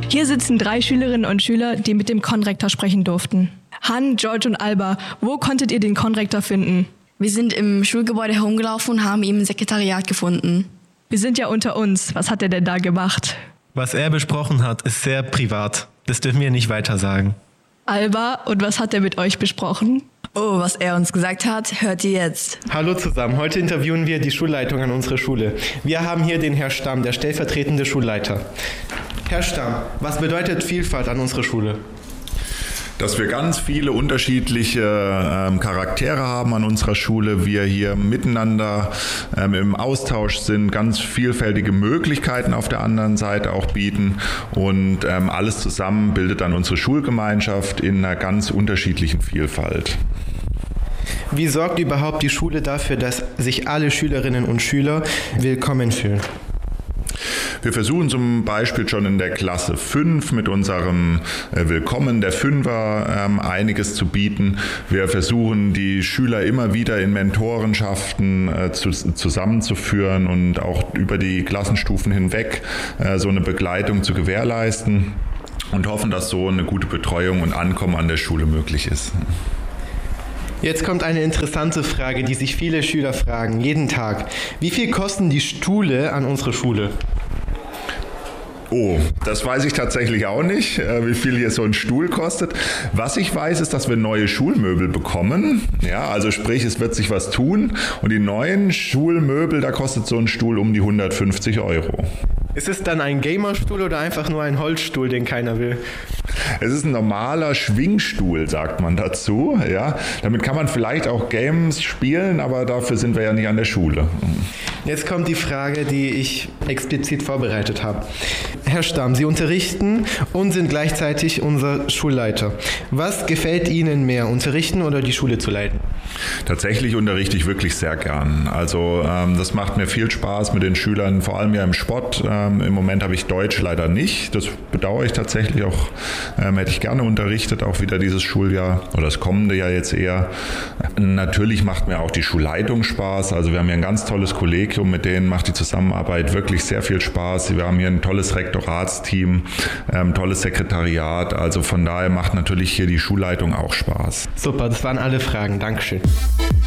Hier sitzen 3 Schülerinnen und Schüler, die mit dem Konrektor sprechen durften. Han, George und Alba, wo konntet ihr den Konrektor finden? Wir sind im Schulgebäude herumgelaufen und haben ihn im Sekretariat gefunden. Wir sind ja unter uns. Was hat er denn da gemacht? Was er besprochen hat, ist sehr privat. Das dürfen wir nicht weiter sagen. Alba, und was hat er mit euch besprochen? Oh, was er uns gesagt hat, hört ihr jetzt. Hallo zusammen, heute interviewen wir die Schulleitung an unserer Schule. Wir haben hier den Herrn Stamm, der stellvertretende Schulleiter. Herr Stamm, was bedeutet Vielfalt an unserer Schule? Dass wir ganz viele unterschiedliche Charaktere haben an unserer Schule, wir hier miteinander im Austausch sind, ganz vielfältige Möglichkeiten auf der anderen Seite auch bieten und alles zusammen bildet dann unsere Schulgemeinschaft in einer ganz unterschiedlichen Vielfalt. Wie sorgt überhaupt die Schule dafür, dass sich alle Schülerinnen und Schüler willkommen fühlen? Wir versuchen zum Beispiel schon in der Klasse 5 mit unserem Willkommen der Fünfer einiges zu bieten. Wir versuchen die Schüler immer wieder in Mentorenschaften zusammenzuführen und auch über die Klassenstufen hinweg so eine Begleitung zu gewährleisten und hoffen, dass so eine gute Betreuung und Ankommen an der Schule möglich ist. Jetzt kommt eine interessante Frage, die sich viele Schüler fragen, jeden Tag. Wie viel kosten die Stühle an unserer Schule? Oh, das weiß ich tatsächlich auch nicht, wie viel hier so ein Stuhl kostet. Was ich weiß, ist, dass wir neue Schulmöbel bekommen. Ja, also sprich, es wird sich was tun. Und die neuen Schulmöbel, da kostet so ein Stuhl um die 150 €. Ist es dann ein Gamerstuhl oder einfach nur ein Holzstuhl, den keiner will? Es ist ein normaler Schwingstuhl, sagt man dazu. Ja, damit kann man vielleicht auch Games spielen, aber dafür sind wir ja nicht an der Schule. Jetzt kommt die Frage, die ich explizit vorbereitet habe. Herr Stamm, Sie unterrichten und sind gleichzeitig unser Schulleiter. Was gefällt Ihnen mehr, unterrichten oder die Schule zu leiten? Tatsächlich unterrichte ich wirklich sehr gern. Also das macht mir viel Spaß mit den Schülern, vor allem ja im Sport. Im Moment habe ich Deutsch leider nicht. Das bedauere ich tatsächlich auch. Hätte ich gerne unterrichtet, auch wieder dieses Schuljahr oder das kommende Jahr jetzt eher. Natürlich macht mir auch die Schulleitung Spaß. Also wir haben hier ein ganz tolles Kollegium, mit denen macht die Zusammenarbeit wirklich sehr viel Spaß. Wir haben hier ein tolles Rektoratsteam, tolles Sekretariat. Also von daher macht natürlich hier die Schulleitung auch Spaß. Super, das waren alle Fragen. Dankeschön.